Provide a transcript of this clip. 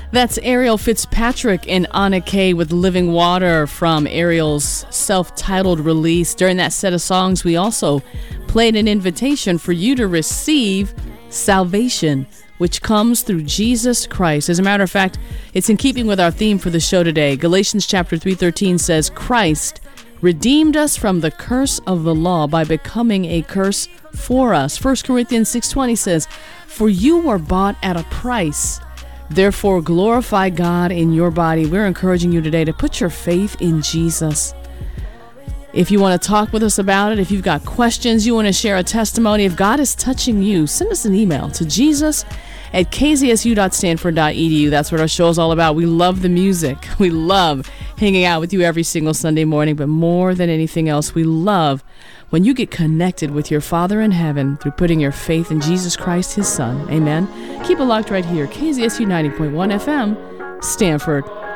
That's Ariel Fitzpatrick and Anna Kay with Living Water from Ariel's self-titled release. During that set of songs, we also played an invitation for you to receive salvation, which comes through Jesus Christ. As a matter of fact, it's in keeping with our theme for the show today. Galatians chapter 3:13 says, Christ redeemed us from the curse of the law by becoming a curse for us. 1 Corinthians 6:20 says, for you were bought at a price. Therefore, glorify God in your body. We're encouraging you today to put your faith in Jesus. If you want to talk with us about it, if you've got questions, you want to share a testimony, if God is touching you, send us an email to jesus@kzsu.stanford.edu. That's what our show is all about. We love the music. We love hanging out with you every single Sunday morning. But more than anything else, we love when you get connected with your Father in heaven through putting your faith in Jesus Christ, his Son. Amen. Keep it locked right here. KZSU 90.1 FM, Stanford.